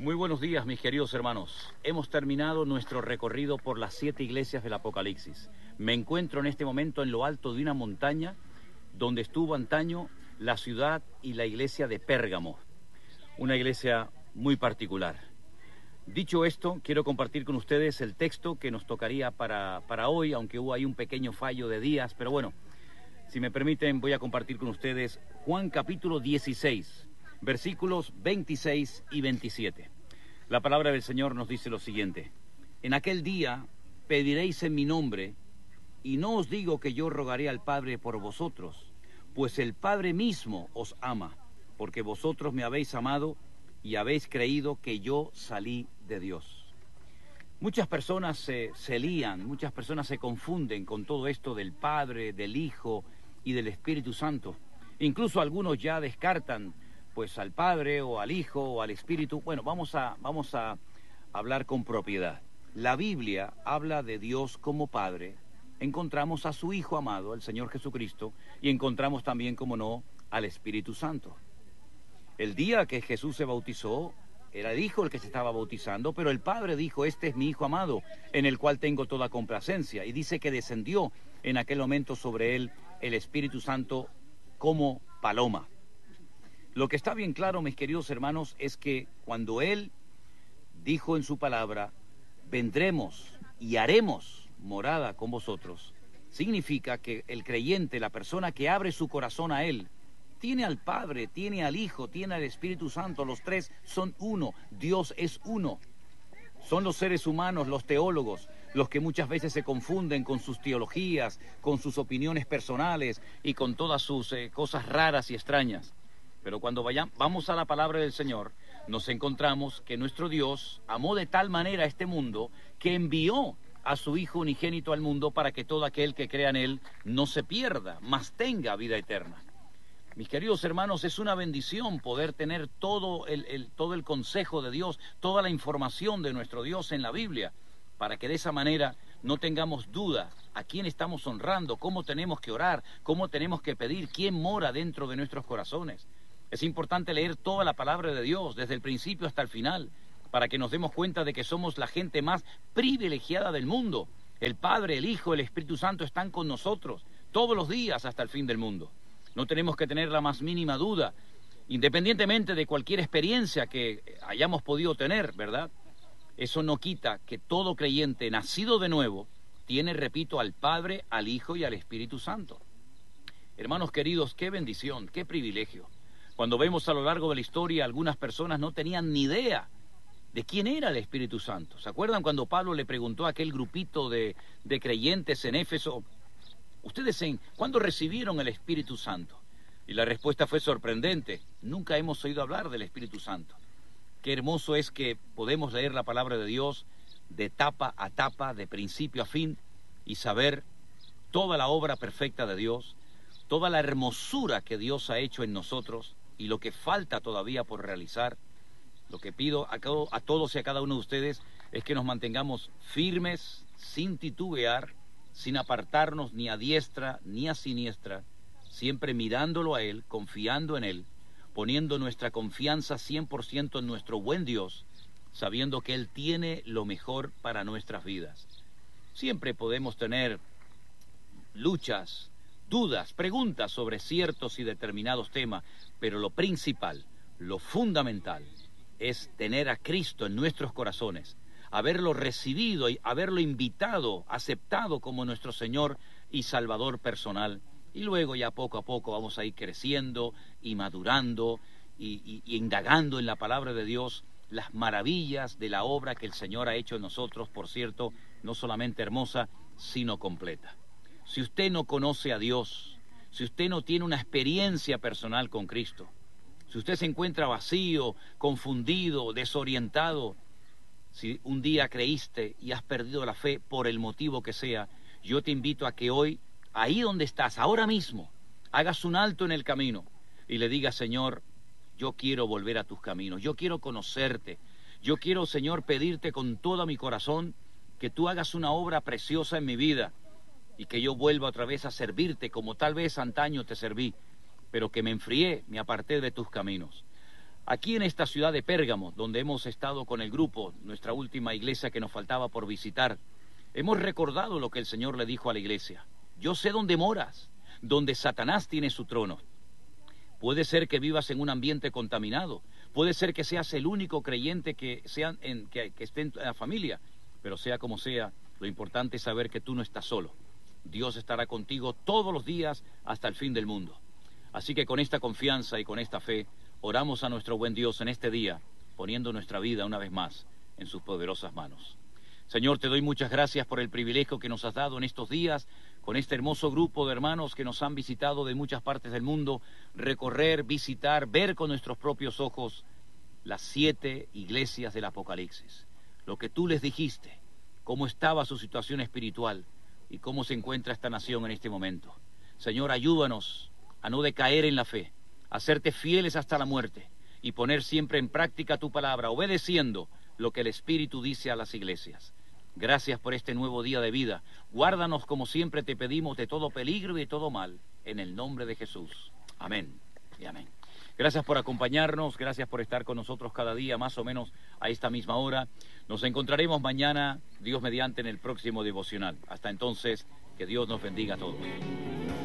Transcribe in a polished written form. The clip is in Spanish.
Muy buenos días, mis queridos hermanos. Hemos terminado nuestro recorrido por las 7 iglesias del Apocalipsis. Me encuentro en este momento en lo alto de una montaña donde estuvo antaño la ciudad y la iglesia de Pérgamo, una iglesia muy particular. Dicho esto, quiero compartir con ustedes el texto que nos tocaría para hoy, aunque hubo ahí un pequeño fallo de días, pero bueno, si me permiten, voy a compartir con ustedes Juan capítulo 16, versículos 26 y 27. La palabra del Señor nos dice lo siguiente: en aquel día pediréis en mi nombre, y no os digo que yo rogaré al Padre por vosotros, pues el Padre mismo os ama, porque vosotros me habéis amado y habéis creído que yo salí de Dios. Muchas personas se lían, muchas personas se confunden con todo esto del Padre, del Hijo y del Espíritu Santo. Incluso algunos ya descartan pues al Padre o al Hijo o al Espíritu. Bueno, vamos a hablar con propiedad. La Biblia habla de Dios como Padre. Encontramos a su Hijo amado, el Señor Jesucristo, y encontramos también, como no, al Espíritu Santo. El día que Jesús se bautizó, era el Hijo el que se estaba bautizando, pero el Padre dijo: este es mi Hijo amado, en el cual tengo toda complacencia. Y dice que descendió en aquel momento sobre él el Espíritu Santo como paloma. Lo que está bien claro, mis queridos hermanos, es que cuando Él dijo en su palabra: vendremos y haremos morada con vosotros, significa que el creyente, la persona que abre su corazón a Él, tiene al Padre, tiene al Hijo, tiene al Espíritu Santo. Los tres son uno. Dios es uno. Son los seres humanos, los teólogos, los que muchas veces se confunden con sus teologías, con sus opiniones personales y con todas sus cosas raras y extrañas. Pero cuando vamos a la palabra del Señor, nos encontramos que nuestro Dios amó de tal manera a este mundo que envió a su Hijo unigénito al mundo para que todo aquel que crea en Él no se pierda, mas tenga vida eterna. Mis queridos hermanos, es una bendición poder tener todo el consejo de Dios, toda la información de nuestro Dios en la Biblia, para que de esa manera no tengamos duda a quién estamos honrando, cómo tenemos que orar, cómo tenemos que pedir, quién mora dentro de nuestros corazones. Es importante leer toda la palabra de Dios, desde el principio hasta el final, para que nos demos cuenta de que somos la gente más privilegiada del mundo. El Padre, el Hijo, el Espíritu Santo están con nosotros todos los días hasta el fin del mundo. No tenemos que tener la más mínima duda, independientemente de cualquier experiencia que hayamos podido tener, ¿verdad? Eso no quita que todo creyente nacido de nuevo tiene, repito, al Padre, al Hijo y al Espíritu Santo. Hermanos queridos, qué bendición, qué privilegio. Cuando vemos a lo largo de la historia, algunas personas no tenían ni idea de quién era el Espíritu Santo. ¿Se acuerdan cuando Pablo le preguntó a aquel grupito de creyentes en Éfeso: ¿ustedes cuándo recibieron el Espíritu Santo? Y la respuesta fue sorprendente: nunca hemos oído hablar del Espíritu Santo. Qué hermoso es que podemos leer la palabra de Dios de tapa a tapa, de principio a fin, y saber toda la obra perfecta de Dios, toda la hermosura que Dios ha hecho en nosotros y lo que falta todavía por realizar. Lo que pido a todos y a cada uno de ustedes es que nos mantengamos firmes, sin titubear, sin apartarnos ni a diestra ni a siniestra, siempre mirándolo a Él, confiando en Él, poniendo nuestra confianza 100% en nuestro buen Dios, sabiendo que Él tiene lo mejor para nuestras vidas. Siempre podemos tener luchas, dudas, preguntas sobre ciertos y determinados temas, pero lo principal, lo fundamental, es tener a Cristo en nuestros corazones, haberlo recibido y haberlo invitado, aceptado como nuestro Señor y Salvador personal. Y luego ya poco a poco vamos a ir creciendo y madurando y indagando en la palabra de Dios las maravillas de la obra que el Señor ha hecho en nosotros, por cierto, no solamente hermosa, sino completa. Si usted no conoce a Dios, si usted no tiene una experiencia personal con Cristo, si usted se encuentra vacío, confundido, desorientado, si un día creíste y has perdido la fe por el motivo que sea, yo te invito a que hoy, ahí donde estás, ahora mismo, hagas un alto en el camino y le digas: Señor, yo quiero volver a tus caminos, yo quiero conocerte, yo quiero, Señor, pedirte con todo mi corazón que tú hagas una obra preciosa en mi vida y que yo vuelva otra vez a servirte como tal vez antaño te serví, pero que me enfrié, me aparté de tus caminos. Aquí en esta ciudad de Pérgamo, donde hemos estado con el grupo, nuestra última iglesia que nos faltaba por visitar, hemos recordado lo que el Señor le dijo a la iglesia. Yo sé dónde moras, donde Satanás tiene su trono. Puede ser que vivas en un ambiente contaminado, puede ser que seas el único creyente que esté en la familia, pero sea como sea, lo importante es saber que tú no estás solo. Dios estará contigo todos los días hasta el fin del mundo. Así que con esta confianza y con esta fe, oramos a nuestro buen Dios en este día, poniendo nuestra vida una vez más en sus poderosas manos. Señor, te doy muchas gracias por el privilegio que nos has dado en estos días, con este hermoso grupo de hermanos que nos han visitado de muchas partes del mundo, recorrer, visitar, ver con nuestros propios ojos las 7 iglesias del Apocalipsis. Lo que tú les dijiste, cómo estaba su situación espiritual y cómo se encuentra esta nación en este momento. Señor, ayúdanos a no decaer en la fe, a serte fieles hasta la muerte y poner siempre en práctica tu palabra, obedeciendo lo que el Espíritu dice a las iglesias. Gracias por este nuevo día de vida. Guárdanos como siempre te pedimos de todo peligro y de todo mal, en el nombre de Jesús. Amén y amén. Gracias por acompañarnos, gracias por estar con nosotros cada día, más o menos a esta misma hora. Nos encontraremos mañana, Dios mediante, en el próximo devocional. Hasta entonces, que Dios nos bendiga a todos.